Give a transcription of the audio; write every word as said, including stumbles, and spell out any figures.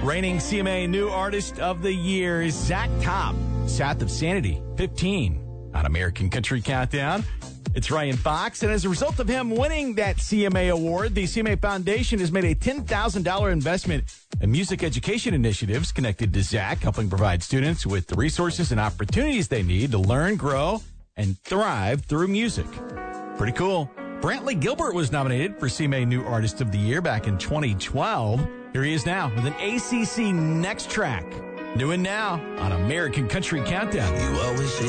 Reigning C M A New Artist of the Year is Zach Top, South of Sanity, fifteen, on American Country Countdown. It's Ryan Fox, and as a result of him winning that C M A award, the C M A Foundation has made a ten thousand dollars investment in music education initiatives connected to Zach, helping provide students with the resources and opportunities they need to learn, grow, and thrive through music. Pretty cool. Brantley Gilbert was nominated for C M A New Artist of the Year back in twenty twelve. Here he is now with an A C C Next Track. New and now on American Country Countdown. You always say